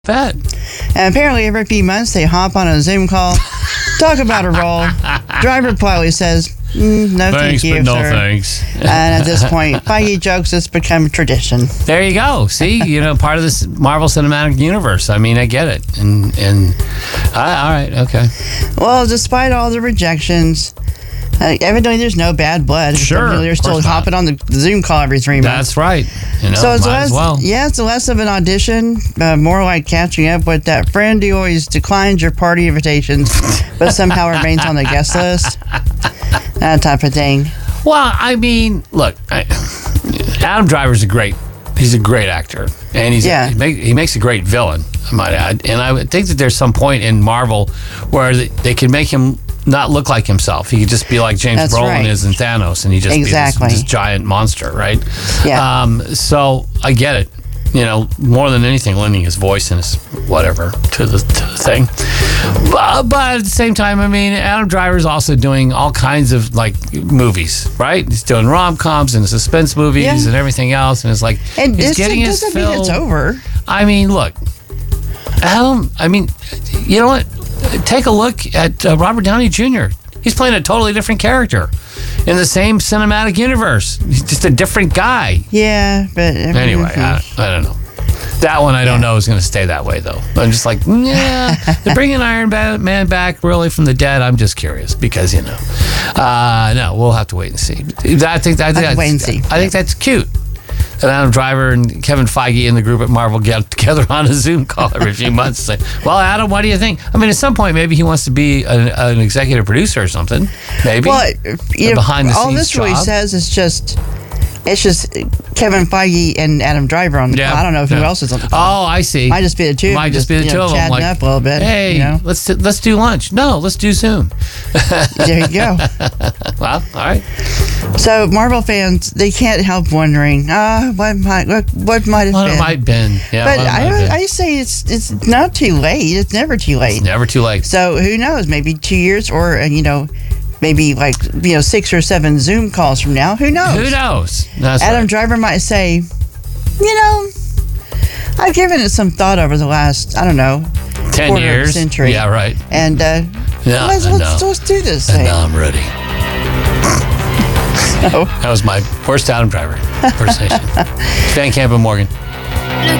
Bet. And apparently every few months they hop on a Zoom call, talk about a role. Driver politely says, no Thanks, thank you, but no sir. thanks. And at this point, Feige jokes has become tradition. There you go. See, part of this Marvel Cinematic Universe. I mean, I get it. And all right, okay. Well, despite all the rejections, evidently there's no bad blood. Sure, They're still of course hopping on the Zoom call every 3 months. That's right. So it's might less, as well. yeah, it's less of an audition, more like catching up with that friend who always declines your party invitations, but somehow remains on the guest list. That type of thing. Well, I mean, look, Adam Driver's he's a great actor, and he makes a great villain, I might add. And I would think that there's some point in Marvel where they can make him not look like himself. He could just be like James Brolin is in Thanos, and he just be this giant monster, right? Yeah. So I get it. More than anything, lending his voice and his whatever to the thing. But at the same time, I mean, Adam Driver's also doing all kinds of movies, right? He's doing rom-coms and suspense movies and everything else, and it's like he's getting his fill. Mean it's over. I mean, look, Adam. I mean, you know what? Take a look at Robert Downey Jr. He's playing a totally different character in the same cinematic universe. He's just a different guy. Yeah, but anyway, I don't know. That one I don't know is going to stay that way, though. I'm just like, yeah, they're bringing Iron Man back really from the dead. I'm just curious because no, we'll have to wait and see. I think that's cute. And Adam Driver and Kevin Feige and the group at Marvel get together on a Zoom call every few months and say, well, Adam, what do you think? I mean, at some point, maybe he wants to be an executive producer or something. Maybe. Well, behind the scenes all this really says is it's just Kevin Feige and Adam Driver on the call. I don't know who else is on the call. Oh, I see. Might just be the two. Might just be the two of them. Chatting up a little bit. Hey, let's do lunch. No, let's do Zoom. There you go. Well, all right. So Marvel fans, they can't help wondering, what might have been. What it might have been. Yeah, but I say it's not too late. It's never too late. It's never too late. So who knows? Maybe 2 years or maybe 6 or 7 Zoom calls from now. Who knows? Who knows? That's Adam right. Driver might say, I've given it some thought over the last, 10 years. Century. Yeah, right. And let's do this thing. And now I'm ready. That was my worst Adam Driver impersonation. Van Camp and Morgan.